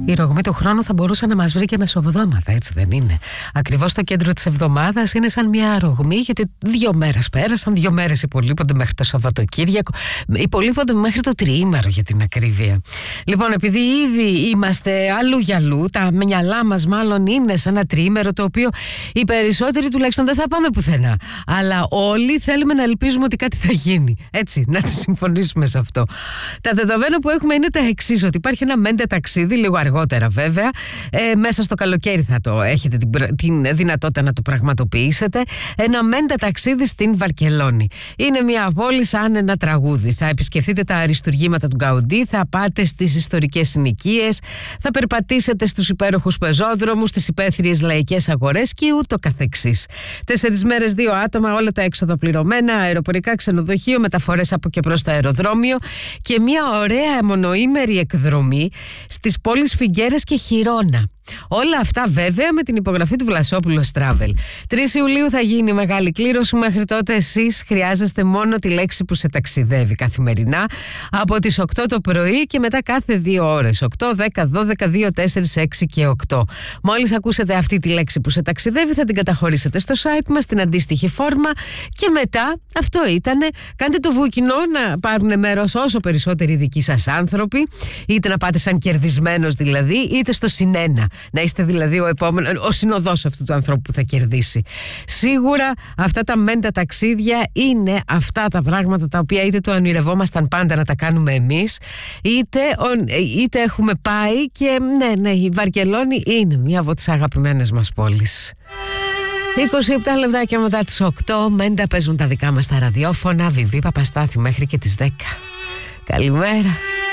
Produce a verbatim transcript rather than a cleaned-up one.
Η ρογμή του χρόνου θα μπορούσε να μας βρει και μεσοβδόματα, έτσι δεν είναι? Ακριβώς το κέντρο της εβδομάδας είναι σαν μια ρογμή, γιατί δύο μέρες πέρασαν, δύο μέρες υπολείπονται μέχρι το Σαββατοκύριακο, υπολείπονται μέχρι το τριήμερο για την ακρίβεια. Λοιπόν, επειδή ήδη είμαστε αλλού για αλλού, τα μυαλά μας μάλλον είναι σε ένα τριήμερο το οποίο οι περισσότεροι τουλάχιστον δεν θα πάμε πουθενά. Αλλά όλοι θέλουμε να ελπίζουμε ότι κάτι θα γίνει. Έτσι, να τη συμφωνήσουμε σε αυτό. Τα δεδομένα που έχουμε είναι τα εξής: ότι υπάρχει ένα μέντε ταξίδι, λίγο αργότερα βέβαια. Ε, μέσα στο καλοκαίρι θα το έχετε την, την δυνατότητα να το πραγματοποιήσετε. Ένα μέντε ταξίδι στην Βαρκελόνη. Είναι μια πόλη σαν ένα τραγούδι. Θα επισκεφτείτε τα αριστουργήματα του Γκαουντί, θα πάτε στις ιστορικές συνοικίες, θα περπατήσετε στους υπέροχους πεζόδρομους, στις υπαίθριες λαϊκές αγορές και ούτω καθεξής. Τέσσερις μέρες, δύο άτομα, όλα τα έξοδα πληρωμένα, αεροπορικά, ξενοδοχείο, μεταφορές από και προς το αεροδρόμιο και μια ωραία μονοήμερη εκδρομή στις πόλεις Φιγκέρες και Χιρόνα. Όλα αυτά βέβαια με την υπογραφή του Βλασόπουλος Travel. τρεις Ιουλίου θα γίνει μεγάλη κλήρωση. Μέχρι τότε εσείς χρειάζεστε μόνο τη λέξη που σε ταξιδεύει καθημερινά από τις οκτώ το πρωί και μετά κάθε δύο ώρες, οκτώ, δέκα, δώδεκα, δύο, τέσσερα, έξι και οκτώ. Μόλις ακούσετε αυτή τη λέξη που σε ταξιδεύει θα την καταχωρήσετε στο site μας στην αντίστοιχη φόρμα και μετά αυτό ήτανε. Κάντε το βούκινο να πάρουν μέρος όσο περισσότεροι δικοί σας άνθρωποι, είτε να πάτε σαν κερδισμένος δηλαδή, είτε στο συνένα. Να είστε δηλαδή ο επόμενος, ο συνοδός αυτού του ανθρώπου που θα κερδίσει. Σίγουρα αυτά τα μέντα ταξίδια είναι αυτά τα πράγματα τα οποία είτε το ονειρευόμασταν πάντα να τα κάνουμε εμείς, είτε, είτε έχουμε πάει και ναι, ναι, η Βαρκελόνη είναι μία από τις αγαπημένες μας πόλεις. είκοσι επτά λεπτάκια μετά τις οκτώ, μέντα παίζουν τα δικά μας τα ραδιόφωνα. Βιβί Παπαστάθη μέχρι και τις δέκα. Καλημέρα.